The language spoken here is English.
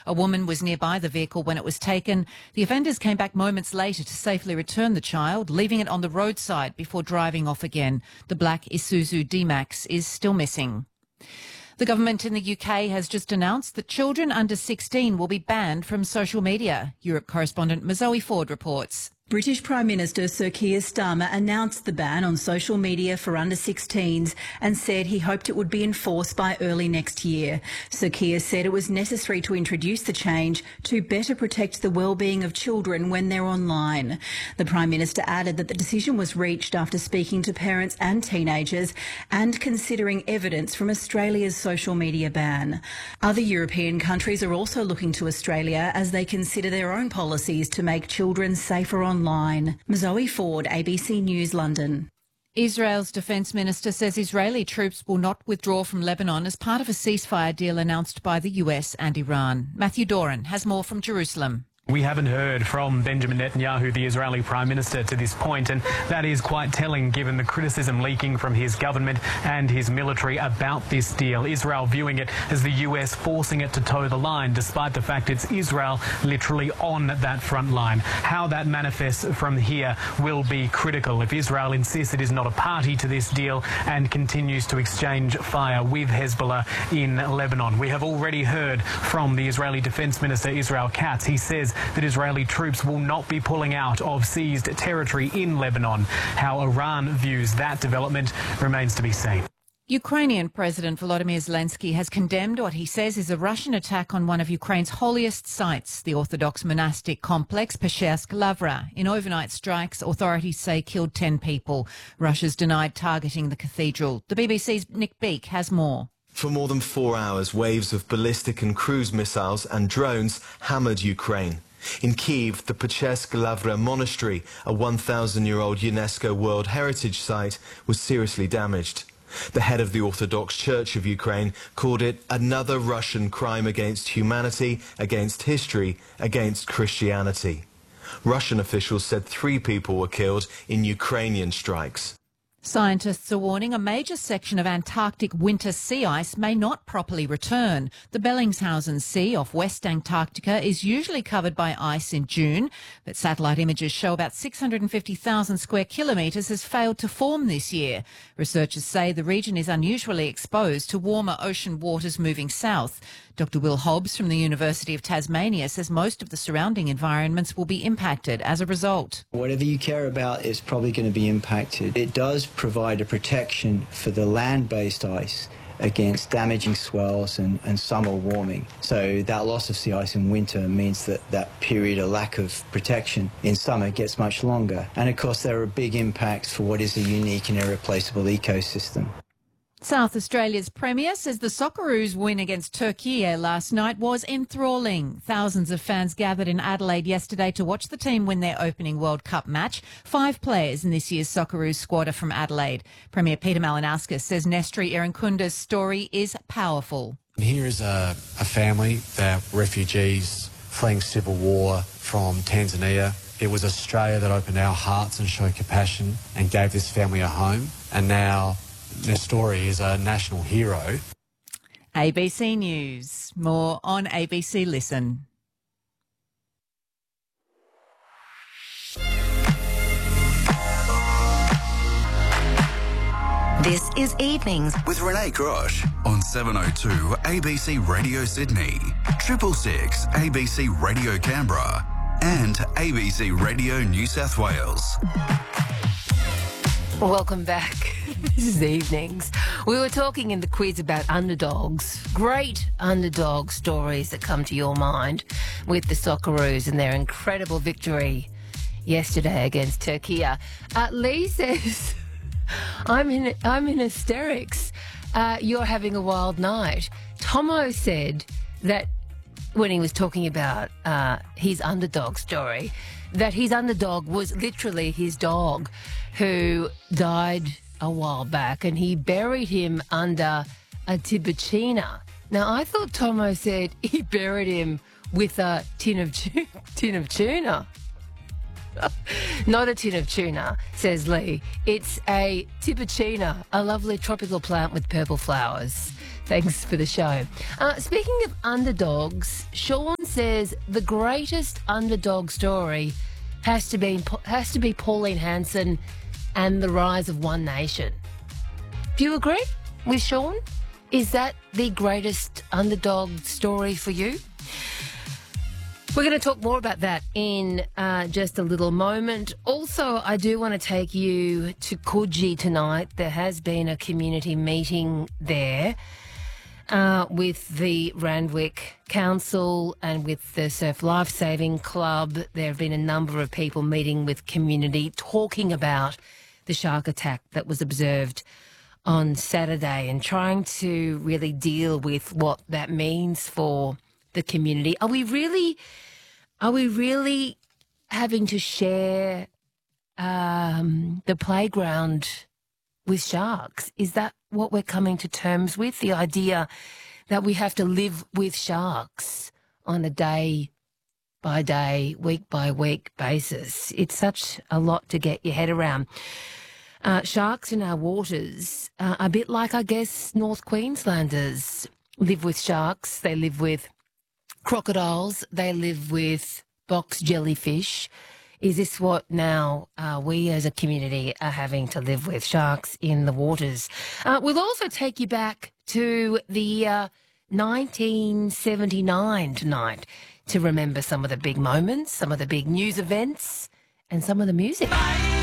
A woman was nearby the vehicle when it was taken. The offenders came back moments later to safely return the child, leaving it on the roadside before driving off again. The black Isuzu D-Max is still missing. The government in the UK has just announced that children under 16 will be banned from social media. Europe correspondent Mazoe Ford reports. British Prime Minister Sir Keir Starmer announced the ban on social media for under 16s and said he hoped it would be enforced by early next year. Sir Keir said it was necessary to introduce the change to better protect the well-being of children when they're online. The Prime Minister added that the decision was reached after speaking to parents and teenagers and considering evidence from Australia's social media ban. Other European countries are also looking to Australia as they consider their own policies to make children safer online. Mazoe Ford, ABC News, London. Israel's defence minister says Israeli troops will not withdraw from Lebanon as part of a ceasefire deal announced by the US and Iran. Matthew Doran has more from Jerusalem. We haven't heard from Benjamin Netanyahu, the Israeli Prime Minister, to this point, and that is quite telling given the criticism leaking from his government and his military about this deal. Israel viewing it as the US forcing it to toe the line, despite the fact it's Israel literally on that front line. How that manifests from here will be critical if Israel insists it is not a party to this deal and continues to exchange fire with Hezbollah in Lebanon. We have already heard from the Israeli Defense Minister, Israel Katz. He says that Israeli troops will not be pulling out of seized territory in Lebanon. How Iran views that development remains to be seen. Ukrainian President Volodymyr Zelensky has condemned what he says is a Russian attack on one of Ukraine's holiest sites, the Orthodox monastic complex Peschersk Lavra. In overnight strikes, authorities say killed 10 people. Russia's denied targeting the cathedral. The BBC's Nick Beake has more. For more than 4 hours, waves of ballistic and cruise missiles and drones hammered Ukraine. In Kyiv, the Peschersk Lavra monastery, a 1,000-year-old UNESCO World Heritage Site, was seriously damaged. The head of the Orthodox Church of Ukraine called it another Russian crime against humanity, against history, against Christianity. Russian officials said 3 people were killed in Ukrainian strikes. Scientists are warning a major section of Antarctic winter sea ice may not properly return. The Bellingshausen Sea off West Antarctica is usually covered by ice in June, but satellite images show about 650,000 square kilometres has failed to form this year. Researchers say the region is unusually exposed to warmer ocean waters moving south. Dr Will Hobbs from the University of Tasmania says most of the surrounding environments will be impacted as a result. Whatever you care about is probably going to be impacted. It does provide a protection for the land-based ice against damaging swells and summer warming. So that loss of sea ice in winter means that that period of lack of protection in summer gets much longer. And of course there are big impacts for what is a unique and irreplaceable ecosystem. South Australia's Premier says the Socceroos' win against Turkey last night was enthralling. Thousands of fans gathered in Adelaide yesterday to watch the team win their opening World Cup match. 5 players in this year's Socceroos squad are from Adelaide. Premier Peter Malinauskas says Nestri Irankunda's story is powerful. Here is a family that refugees fleeing civil war from Tanzania. It was Australia that opened our hearts and showed compassion and gave this family a home. And now Nestori is a national hero. ABC News. More on ABC Listen. This is Evenings with Renee Grosh on 702 ABC Radio Sydney, 666 ABC Radio Canberra and ABC Radio New South Wales. Welcome back. This is Evenings. We were talking in the quiz about underdogs, great underdog stories that come to your mind with the Socceroos and their incredible victory yesterday against Turkey. Lee says, I'm in hysterics. You're having a wild night. Tomo said that when he was talking about his underdog story, that his underdog was literally his dog who died a while back and he buried him under a Tibucina. Now, I thought Tomo said he buried him with a tin of tuna. Not a tin of tuna, says Lee. It's a tipicina, a lovely tropical plant with purple flowers. Thanks for the show. Speaking of underdogs, Sean says the greatest underdog story has to be Pauline Hanson and the rise of One Nation. Do you agree with Sean? Is that the greatest underdog story for you? We're going to talk more about that in just a little moment. Also, I do want to take you to Coogee tonight. There has been a community meeting there with the Randwick Council and with the Surf Life Saving Club. There have been a number of people meeting with community talking about the shark attack that was observed on Saturday and trying to really deal with what that means for the community. Are we really having to share the playground with sharks? Is that what we're coming to terms with? The idea that we have to live with sharks on a day-by-day, week-by-week basis. It's such a lot to get your head around. Sharks in our waters, a bit like, I guess, North Queenslanders live with sharks. They live with crocodiles. They live with box jellyfish. Is this what now we as a community are having to live with, sharks in the waters? We'll also take you back to the 1979 tonight to remember some of the big moments, some of the big news events, and some of the music.